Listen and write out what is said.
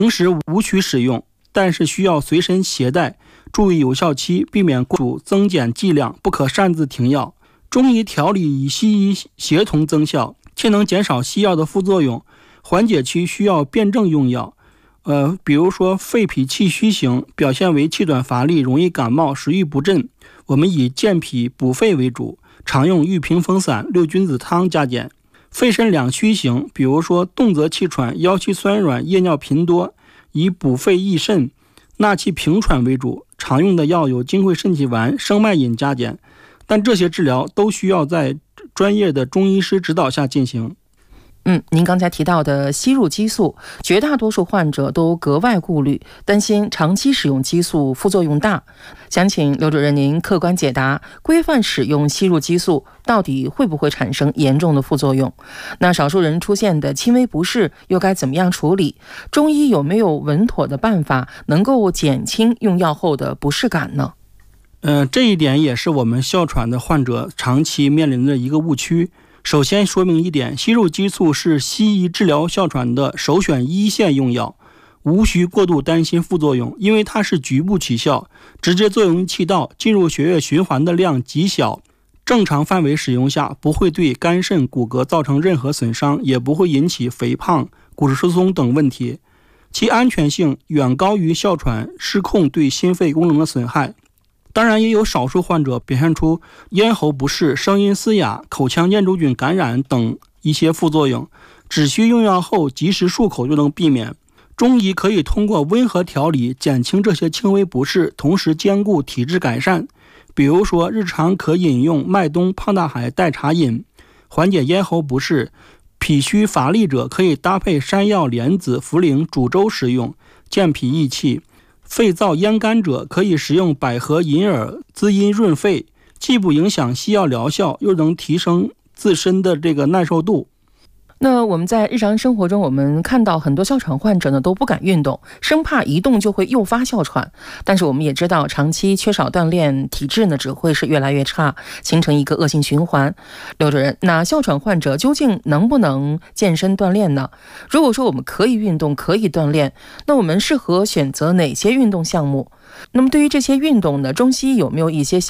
平时无需使用，但是需要随身携带，注意有效期，避免过度增减剂量，不可擅自停药。中医调理与西医协同增效，且能减少西药的副作用。缓解期需要辩证用药，比如说肺脾气虚型，表现为气短乏力，容易感冒，食欲不振，我们以健脾补肺为主，常用玉屏风散、六君子汤加减。肺肾两虚型，比如说动则气喘、腰膝酸软、夜尿频多，以补肺益肾、纳气平喘为主，常用的药有金匮肾气丸、生脉饮加减。但这些治疗都需要在专业的中医师指导下进行。 您刚才提到的吸入激素，绝大多数患者都格外顾虑，担心长期使用激素副作用大。想请刘主任您客观解答，规范使用吸入激素到底会不会产生严重的副作用？那少数人出现的轻微不适又该怎么样处理？中医有没有稳妥的办法能够减轻用药后的不适感呢？ 这一点也是我们哮喘的患者长期面临的一个误区。首先说明一点，吸入激素是西医治疗哮喘的首选一线用药，无需过度担心副作用，因为它是局部起效，直接作用于气道，进入血液循环的量极小，正常范围使用下不会对肝肾骨骼造成任何损伤，也不会引起肥胖、骨质疏松等问题，其安全性远高于哮喘失控对心肺功能的损害。当然也有少数患者表现出咽喉不适、声音嘶哑、口腔念珠菌感染等一些副作用，只需用药后及时漱口就能避免。中医可以通过温和调理减轻这些轻微不适，同时兼顾体质改善。比如说日常可饮用麦冬、胖大海代茶饮，缓解咽喉不适。脾虚乏力者可以搭配山药、莲子、茯苓煮粥食用，健脾益气。肺燥咽干者可以食用百合、银耳，滋阴润肺，既不影响西药疗效，又能提升自身的这个耐受度。 那我们在日常生活中，我们看到很多哮喘患者呢都不敢运动，生怕一动就会诱发哮喘。但是我们也知道，长期缺少锻炼，体质呢只会是越来越差，形成一个恶性循环。刘主任，那哮喘患者究竟能不能健身锻炼呢？如果说我们可以运动，可以锻炼，那我们适合选择哪些运动项目？那么对于这些运动呢，中西医有没有一些